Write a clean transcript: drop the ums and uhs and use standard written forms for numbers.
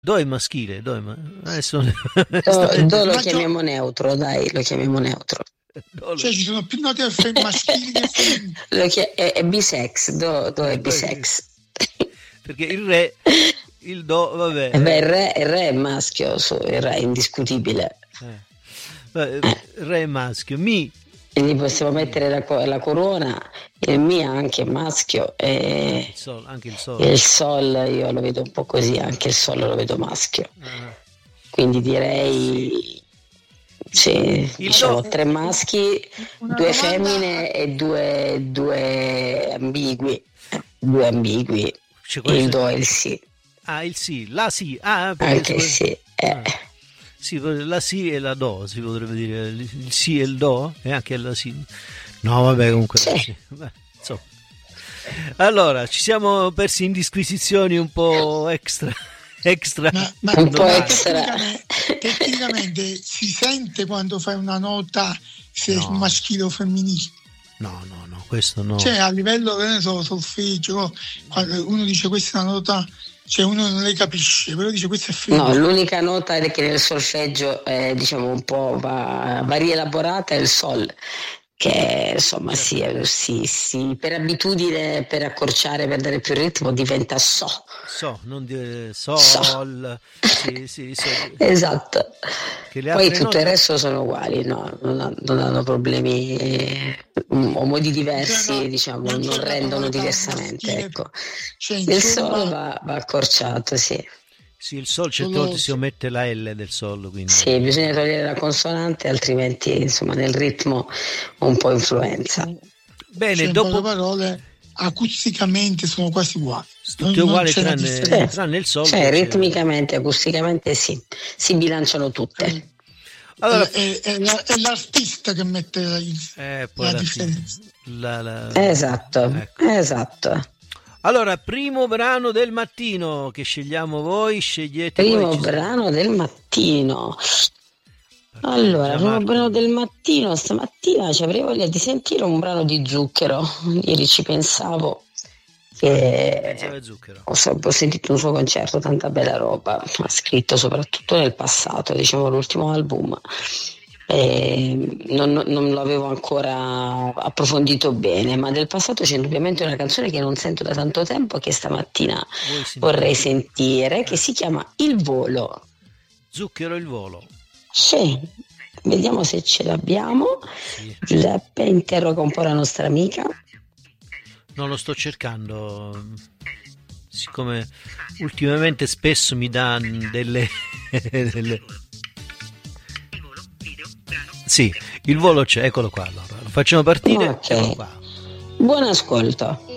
Do è maschile, adesso Do lo chiamiamo neutro, dai, lo chiamiamo neutro. Cioè ci sono più note maschili che femminili. È bisex, do è bisex. Perché il do, vabbè. Il re è maschio, il re è indiscutibile. Re è maschio, mi. Quindi possiamo mettere la corona, il mi anche maschio e anche il sol. Il sol io lo vedo un po' così, anche il sol lo vedo maschio. Quindi direi diciamo 3 maschi, 2 femmine e due ambigui. 2 ambigui. Il do e il sì. Il sì, la sì. Anche il sì. Sì, la sì e la do, si potrebbe dire il sì e il do e anche la sì. No, vabbè, comunque sì. Beh, insomma. Allora, ci siamo persi in disquisizioni un po' extra. Ma un po' extra. Tecnicamente si sente quando fai una nota se è maschile o femminile? No, questo no. Cioè a livello, che ne so, solfeggio, quando uno dice questa è una nota, cioè uno non le capisce, però dice questa è femminile. No, l'unica nota è che nel solfeggio diciamo un po' va rielaborata è il sol, che insomma sì, per abitudine, per accorciare, per dare più ritmo diventa non dire sol. Sì. Esatto. Poi tutto note... il resto sono uguali, no? Non hanno problemi o modi diversi, diciamo, non rendono diversamente, ecco. Il sol va accorciato, sì. Sì, il sol certe volte si omette la L del sol, quindi. Sì, bisogna togliere la consonante, altrimenti insomma nel ritmo un po' influenza. Bene, dopo parole acusticamente sono quasi uguali. Tutte uguali tranne il sol. Cioè, ritmicamente, acusticamente sì, si bilanciano tutte. Allora, è l'artista che mette la differenza. Esatto, ecco. Esatto. Allora, primo brano del mattino che scegliamo voi, scegliete primo brano del mattino. Allora, primo brano del mattino, stamattina ci avrei voglia di sentire un brano di Zucchero. Ieri ci pensavo che ho sentito un suo concerto, tanta bella roba, ha scritto soprattutto nel passato, diciamo l'ultimo album. Non l'avevo ancora approfondito bene, ma del passato c'è indubbiamente una canzone che non sento da tanto tempo che stamattina vorrei sentire, che si chiama Il Volo. Zucchero, Il Volo. Sì, vediamo se ce l'abbiamo. Sì. Giuseppe interroga un po' la nostra amica. Non lo sto cercando, siccome ultimamente spesso mi dà delle... Sì, il volo c'è, eccolo qua, allora lo facciamo partire. Okay. Buon ascolto.